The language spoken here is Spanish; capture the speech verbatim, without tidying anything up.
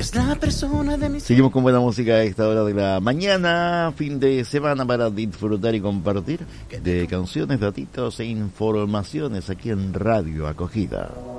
Eres la persona de mis... Seguimos con buena música a esta hora de la mañana, fin de semana para disfrutar y compartir de canciones, datitos e informaciones aquí en Radio Acogida.